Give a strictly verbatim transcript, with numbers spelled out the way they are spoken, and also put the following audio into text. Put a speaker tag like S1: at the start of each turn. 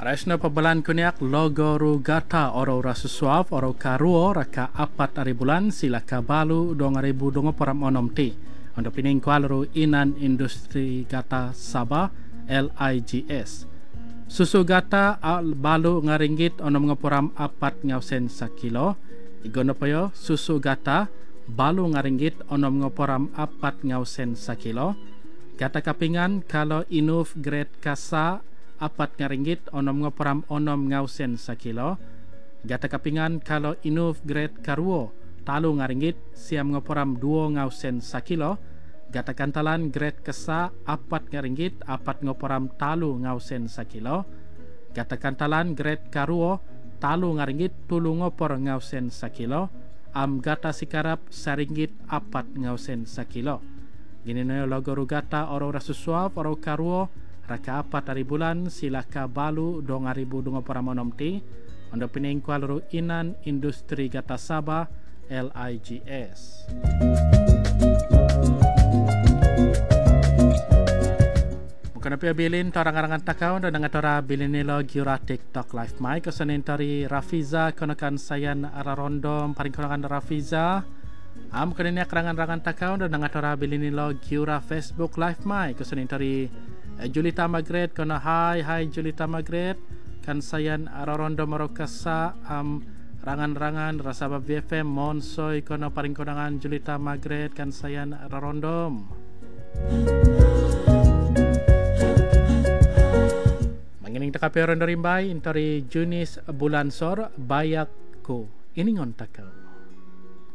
S1: Resna pabalan kuniak logo rugata oro rasusuaf oro karuo raka apat ari bulan sila kabalu dong ribu dong param onom ti. Untuk pining kualru Inan Industri Gata Sabah L I G S. Susu gata al balu ngaringgit onom ngapuram apat ngausen sakilo. Igono payo susu gata balu ngaringgit onom ngapuram apat ngausen sakilo. Gata kapingan kalau inuf grade kasa apat ngaringgit onom ngapuram onom ngausen sakilo. Gata kapingan kalau inuf grade karuo talu ngaringgit siam ngapuram duo ngausen sakilo. Gata kantalan grade kesa apat ngaringgit apat ngapuram talu ngausen sakilo. Gata kantalan grade karuo talu ngaringgit tulu ngopor ngausen sakilo. Am gata sikarap saringgit apat ngausen sakilo. Gini no logo rugata oro rasusuaf oro karuo raka apat hari bulan silaka balu dong ribu dong param onom ti. Untuk pining kualru Inan Industri Gata Sabah L I G S. Mungkin apa bilin orang-orang takau dan dengan tora bilin nilo giura TikTok live mic kesanin tari Rafiza konakan sayan ararondom paling konakan Rafiza. Am kenanya kerangan-rangan takau dan dengan tora bilin nilo giura Facebook live mic kesanin tari Julita Magret kona hai hai Julita Magret kan sayan ararondom marokasa am rangan-rangan rasabab B F M monsoy kono paling konangan Julita Magret kan sayan ararondom. Mangining takapi ron darimbay intari Junis Bulansor bayakku iningon takaw.